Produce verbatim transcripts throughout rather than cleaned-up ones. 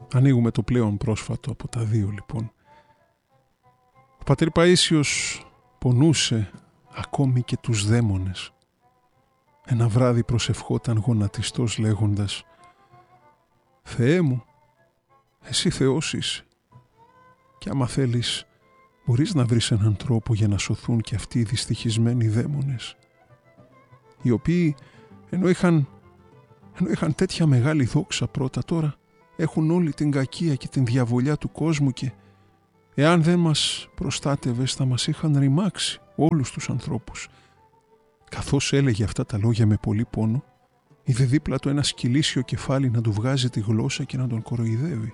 Ανοίγουμε το πλέον πρόσφατο από τα δύο λοιπόν. Ο πατήρ Παΐσιος πονούσε ακόμη και τους δαίμονες. Ένα βράδυ προσευχόταν γονατιστός λέγοντας «Θεέ μου, εσύ Θεός είσαι και άμα θέλεις μπορείς να βρεις έναν τρόπο για να σωθούν και αυτοί οι δυστυχισμένοι δαίμονες, οι οποίοι ενώ είχαν, ενώ είχαν τέτοια μεγάλη δόξα πρώτα, τώρα έχουν όλη την κακία και την διαβολιά του κόσμου και εάν δεν μας προστάτευες θα μας είχαν ρημάξει όλους τους ανθρώπους». Καθώς έλεγε αυτά τα λόγια με πολύ πόνο, είδε δίπλα του ένα σκυλίσιο κεφάλι να του βγάζει τη γλώσσα και να τον κοροϊδεύει.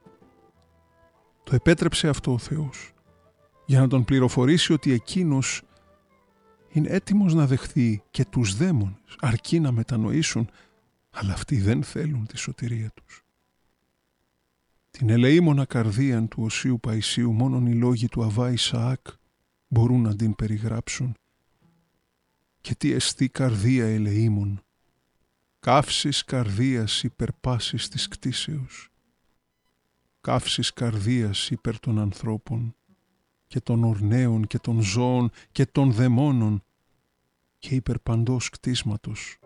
Το επέτρεψε αυτό ο Θεός για να τον πληροφορήσει ότι εκείνος είναι έτοιμος να δεχθεί και τους δαίμονες αρκεί να μετανοήσουν, αλλά αυτοί δεν θέλουν τη σωτηρία τους. Την ελεήμονα καρδίαν του Οσίου Παϊσίου μόνον οι λόγοι του Αβά Ισαάκ μπορούν να την περιγράψουν. Και τι εστί καρδία ελεήμων, καύσης καρδίας υπερπάσης της κτίσεως, καύσης καρδίας υπέρ των ανθρώπων και των ορναίων και των ζώων και των δαιμόνων και υπέρ παντός κτίσματος.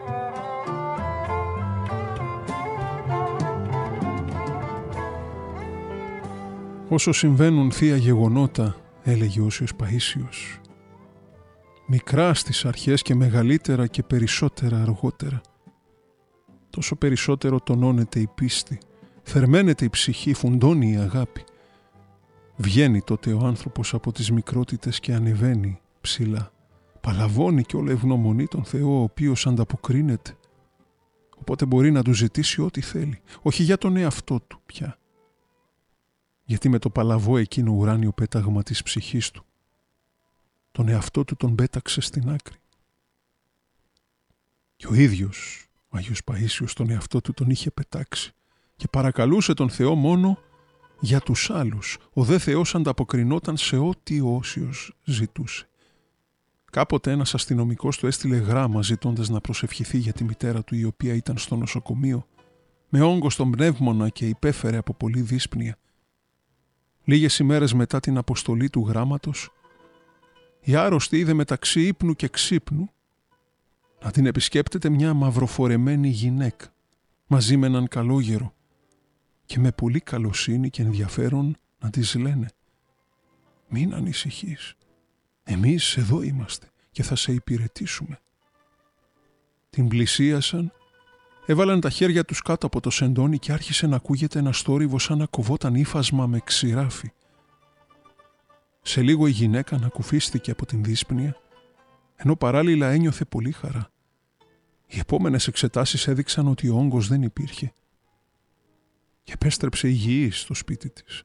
Όσο συμβαίνουν θεία γεγονότα, έλεγε ο Όσιος Παΐσιος, μικρά στις αρχές και μεγαλύτερα και περισσότερα αργότερα, τόσο περισσότερο τονώνεται η πίστη, θερμαίνεται η ψυχή, φουντώνει η αγάπη. Βγαίνει τότε ο άνθρωπος από τις μικρότητες και ανεβαίνει ψηλά, παλαβώνει και όλα ευγνωμονεί τον Θεό, ο οποίος ανταποκρίνεται, οπότε μπορεί να του ζητήσει ό,τι θέλει, όχι για τον εαυτό του πια, γιατί με το παλαβό εκείνο ουράνιο πέταγμα της ψυχής του τον εαυτό του τον πέταξε στην άκρη. Και ο ίδιος ο Άγιος Παΐσιος τον εαυτό του τον είχε πετάξει και παρακαλούσε τον Θεό μόνο για τους άλλους. Ο δε Θεός ανταποκρινόταν σε ό,τι ο Όσιος ζητούσε. Κάποτε ένας αστυνομικός του έστειλε γράμμα ζητώντας να προσευχηθεί για τη μητέρα του, η οποία ήταν στο νοσοκομείο με όγκο στον πνεύμονα και υπέφερε από πολλή δύσπνοια. Λίγες ημέρες μετά την αποστολή του γράμματος, η άρρωστη είδε μεταξύ ύπνου και ξύπνου να την επισκέπτεται μια μαυροφορεμένη γυναίκα μαζί με έναν καλόγερο και με πολύ καλοσύνη και ενδιαφέρον να της λένε «Μην ανησυχείς, εμείς εδώ είμαστε και θα σε υπηρετήσουμε». Την πλησίασαν, έβαλαν τα χέρια τους κάτω από το σεντόνι και άρχισε να ακούγεται ένα θόρυβο σαν να κοβόταν ύφασμα με ξηράφι. Σε λίγο η γυναίκα ανακουφίστηκε από την δύσπνοια, ενώ παράλληλα ένιωθε πολύ χαρά. Οι επόμενες εξετάσεις έδειξαν ότι ο όγκος δεν υπήρχε και επέστρεψε υγιής στο σπίτι της.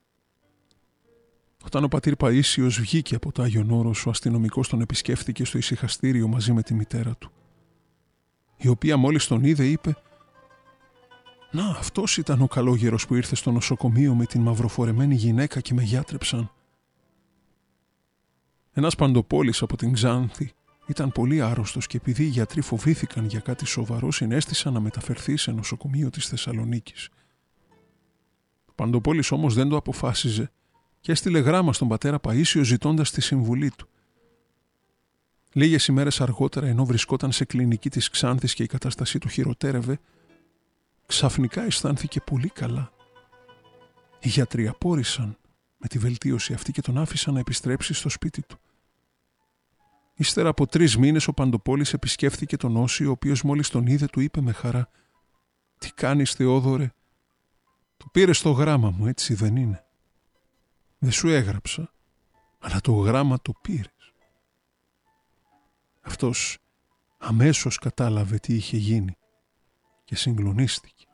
Όταν ο πατήρ Παΐσιος βγήκε από το Άγιον Όρος, ο αστυνομικός τον επισκέφθηκε στο ησυχαστήριο μαζί με τη μητέρα του, η οποία μόλις τον είδε είπε «Να, αυτός ήταν ο καλόγερος που ήρθε στο νοσοκομείο με την μαυροφορεμένη γυναίκα και με γιάτρεψαν». Ένας παντοπόλης από την Ξάνθη ήταν πολύ άρρωστος και επειδή οι γιατροί φοβήθηκαν για κάτι σοβαρό, συνέστησαν να μεταφερθεί σε νοσοκομείο της Θεσσαλονίκης. Ο παντοπόλης όμως δεν το αποφάσιζε και έστειλε γράμμα στον πατέρα Παΐσιο ζητώντας τη συμβουλή του. Λίγες ημέρες αργότερα, ενώ βρισκόταν σε κλινική της Ξάνθης και η κατάστασή του χειροτέρευε, ξαφνικά αισθάνθηκε πολύ καλά. Οι γιατροί απόρρισαν με τη βελτίωση αυτή και τον άφησαν να επιστρέψει στο σπίτι του. Ύστερα από τρεις μήνες ο Παντοπόλης επισκέφθηκε τον Όσιο, ο οποίος μόλις τον είδε του είπε με χαρά «Τι κάνεις Θεόδωρε, το πήρες το γράμμα μου, έτσι δεν είναι? Δεν σου έγραψα, αλλά το γράμμα το πήρες». Αυτός αμέσως κατάλαβε τι είχε γίνει και συγκλονίστηκε.